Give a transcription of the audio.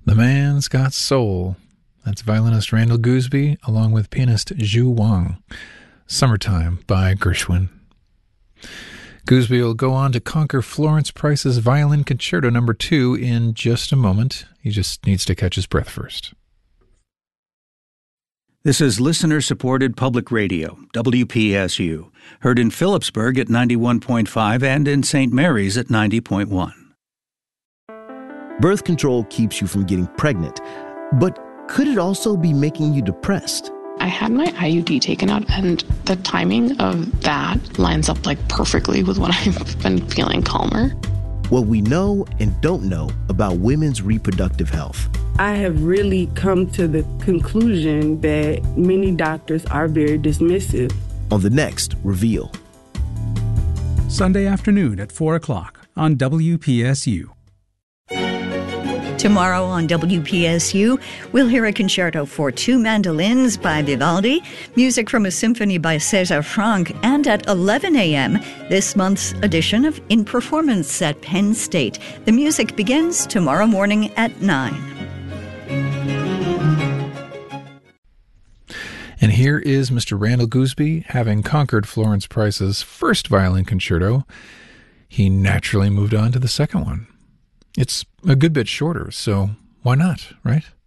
The Man's Got Soul. That's violinist Randall Gooseby along with pianist Zhu Wang. Summertime by Gershwin. Gooseby will go on to conquer Florence Price's Violin Concerto No. 2 in just a moment. He just needs to catch his breath first. This is listener-supported public radio, WPSU, heard in Phillipsburg at 91.5 and in St. Mary's at 90.1. Birth control keeps you from getting pregnant, but could it also be making you depressed? I had my IUD taken out, and the timing of that lines up perfectly with when I've been feeling calmer. What we know and don't know about women's reproductive health. I have really come to the conclusion that many doctors are very dismissive. On the next Reveal. Sunday afternoon at 4 o'clock on WPSU. Tomorrow on WPSU, we'll hear a concerto for two mandolins by Vivaldi, music from a symphony by César Franck, and at 11 a.m., this month's edition of In Performance at Penn State. The music begins tomorrow morning at 9. And here is Mr. Randall Gooseby, having conquered Florence Price's first violin concerto. He naturally moved on to the second one. It's a good bit shorter, so why not, right?